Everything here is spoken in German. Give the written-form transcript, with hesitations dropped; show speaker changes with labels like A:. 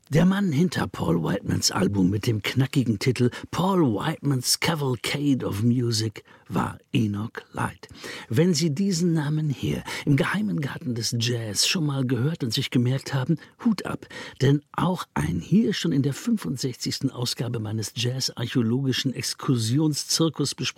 A: Der Mann hinter Paul Whitemans Album mit dem knackigen Titel Paul Whitemans Cavalcade of Music war Enoch Light. Wenn Sie diesen Namen hier im geheimen Garten des Jazz schon mal gehört und sich gemerkt haben, Hut ab, denn auch ein hier schon in der 65. Ausgabe meines Jazz-archäologischen Exkursionszirkus